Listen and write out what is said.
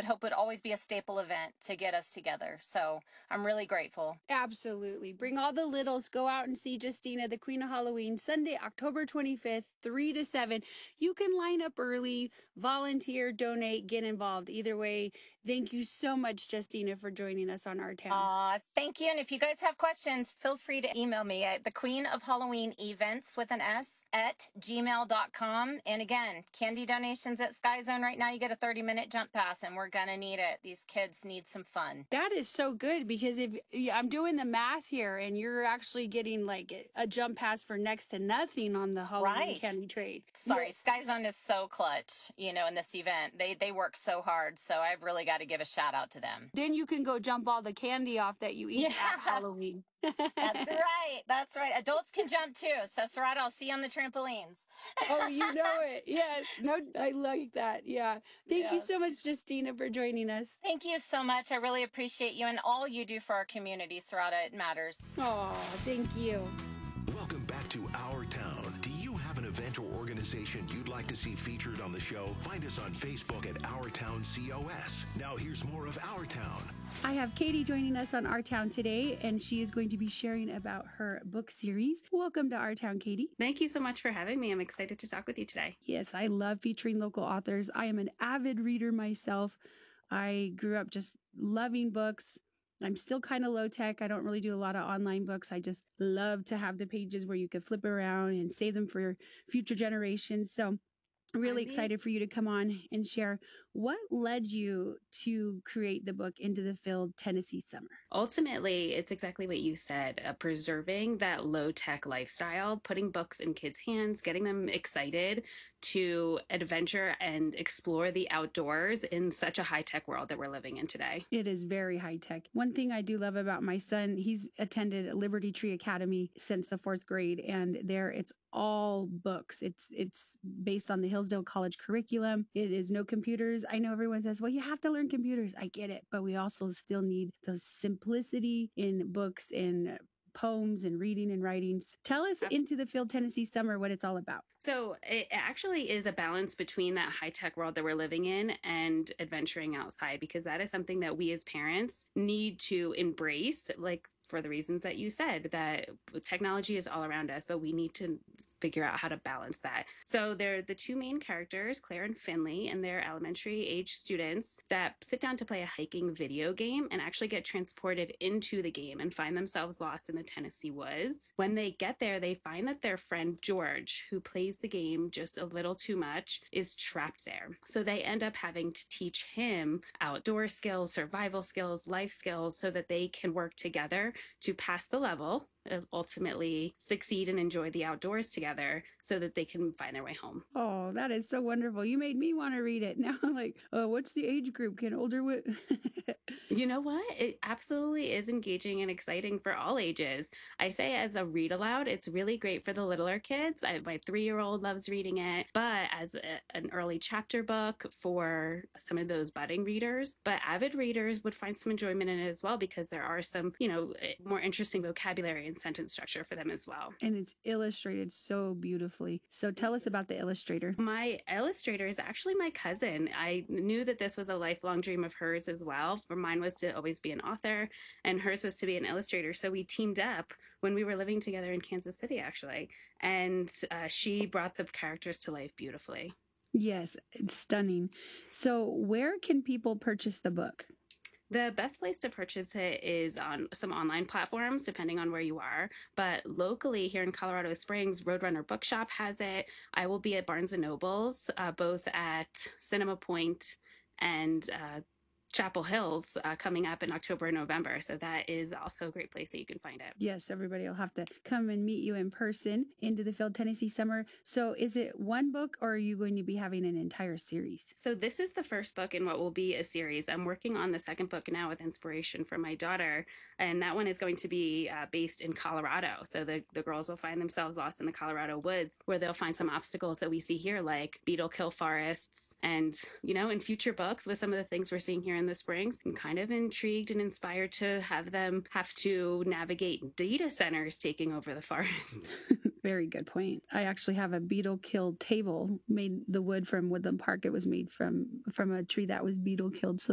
would hope would always be a staple event to get us together. So I'm really grateful. Absolutely. Bring all the littles. Go out and see Justina, the Queen of Halloween, Sunday, October 25th, 3 to 7. You can line up early, volunteer, donate, get involved. Either way, thank you so much, Justina, for joining us on Our Town. Thank you. And if you guys have questions, feel free to email me at the Queen of Halloween Events with an S at gmail.com. And again, candy donations at Sky Zone right now. You get a 30-minute jump pass, and we're going to need it. These kids need some fun. That is so good, because if I'm doing the math here and you're actually getting like a jump pass for next to nothing on the Halloween candy trade. Sorry, Sky Zone is so clutch, in this event. They work so hard. So I've really got to give a shout out to them. Then you can go jump all the candy off that you eat at Halloween. That's right. That's right. Adults can jump too. So, Sarada, I'll see you on the trampolines. Oh, you know it. Yes. No, I like that. Yeah. Thank you so much, Justina, for joining us. Thank you so much. I really appreciate you and all you do for our community, Sarada. It matters. Oh, thank you. Welcome back to Our Town. Do you have an event or organization you'd like to see featured on the show? Find us on Facebook at Our Town COS. Now here's more of Our Town. I have Katie joining us on Our Town today, and she is going to be sharing about her book series. Welcome to Our Town, Katie. Thank you so much for having me. I'm excited to talk with you today. Yes, I love featuring local authors. I am an avid reader myself. I grew up just loving books. I'm still kind of low tech. I don't really do a lot of online books. I just love to have the pages where you could flip around and save them for future generations. So I'm really excited for you to come on and share what led you to create the book Into the Field, Tennessee Summer. Ultimately, it's exactly what you said, preserving that low-tech lifestyle, putting books in kids' hands, getting them excited to adventure and explore the outdoors in such a high-tech world that we're living in today. It is very high-tech. One thing I do love about my son, he's attended Liberty Tree Academy since the 4th grade, and there it's all books. It's based on the Hillsdale College curriculum. It is no computers. I know everyone says, well, you have to learn computers. I get it. But we also still need those simplicity in books and poems and reading and writings. Tell us Into the Field, Tennessee Summer, what it's all about. So it actually is a balance between that high-tech world that we're living in and adventuring outside, because that is something that we as parents need to embrace, like for the reasons that you said, that technology is all around us, but we need to figure out how to balance that. So they're the two main characters, Claire and Finley, and they're elementary age students that sit down to play a hiking video game and actually get transported into the game and find themselves lost in the Tennessee woods. When they get there, they find that their friend George, who plays the game just a little too much, is trapped there. So they end up having to teach him outdoor skills, survival skills, life skills, so that they can work together to pass the level, ultimately succeed and enjoy the outdoors together so that they can find their way home. Oh, that is so wonderful. You made me want to read it. Now I'm like, oh, what's the age group? Can older You know what? It absolutely is engaging and exciting for all ages. I say as a read aloud, it's really great for the littler kids. My 3-year-old loves reading it, but as an early chapter book for some of those budding readers. But avid readers would find some enjoyment in it as well, because there are some, more interesting vocabulary and sentence structure for them as well. And it's illustrated so beautifully. So tell us about the illustrator. My illustrator is actually my cousin. I knew that this was a lifelong dream of hers as well. For mine was to always be an author, and hers was to be an illustrator. So we teamed up when we were living together in Kansas City, actually. And she brought the characters to life beautifully. Yes, it's stunning. So where can people purchase the book? The best place to purchase it is on some online platforms, depending on where you are. But locally here in Colorado Springs, Roadrunner Bookshop has it. I will be at Barnes & Noble's, both at Cinema Point and Chapel Hills coming up in October and November. So that is also a great place that you can find it. Yes, everybody will have to come and meet you in person. Into the Field, Tennessee Summer. So is it one book, or are you going to be having an entire series? So this is the first book in what will be a series. I'm working on the second book now with inspiration from my daughter, and that one is going to be based in Colorado. So the girls will find themselves lost in the Colorado woods, where they'll find some obstacles that we see here, like beetle kill forests. And, in future books with some of the things we're seeing here in the Springs, I'm kind of intrigued and inspired to have them have to navigate data centers taking over the forests. Very good point. I actually have a beetle killed table, made the wood from Woodland Park. It was made from a tree that was beetle killed. So